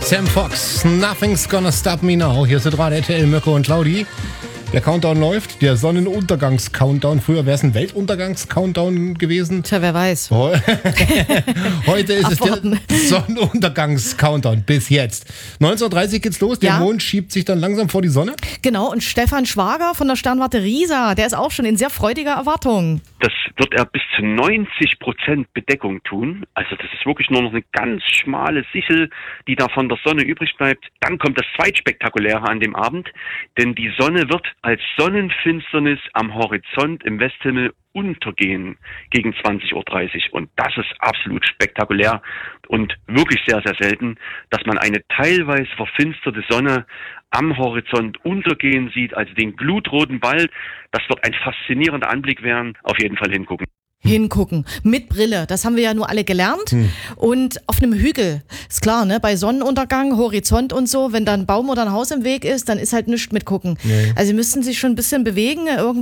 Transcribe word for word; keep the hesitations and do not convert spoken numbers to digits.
Sam Fox, Nothing's Gonna Stop Me Now. Hier sind gerade R T L, Mirko und Claudi. Der Countdown läuft, der Sonnenuntergangs-Countdown. Früher wäre es ein Weltuntergangs-Countdown gewesen. Tja, wer weiß. Heute ist es der Sonnenuntergangs-Countdown bis jetzt. neunzehn Uhr dreißig geht's los, der Ja. Mond schiebt sich dann langsam vor die Sonne. Genau, und Stefan Schwager von der Sternwarte Riesa, der ist auch schon in sehr freudiger Erwartung. Das wird er bis zu neunzig Prozent Bedeckung tun. Also das ist wirklich nur noch eine ganz schmale Sichel, die da von der Sonne übrig bleibt. Dann kommt das Zweitspektakuläre an dem Abend, denn die Sonne wird als Sonnenfinsternis am Horizont im Westhimmel untergehen gegen zwanzig Uhr dreißig. Und das ist absolut spektakulär und wirklich sehr, sehr selten, dass man eine teilweise verfinsterte Sonne am Horizont untergehen sieht, also den glutroten Ball. Das wird ein faszinierender Anblick werden. Auf jeden Fall hingucken. Hingucken. Mit Brille. Das haben wir ja nur alle gelernt. Hm. Und auf einem Hügel. Ist klar, ne? Bei Sonnenuntergang, Horizont und so, wenn da ein Baum oder ein Haus im Weg ist, dann ist halt nichts mit gucken. Nee. Also sie müssten sich schon ein bisschen bewegen. Irgendwo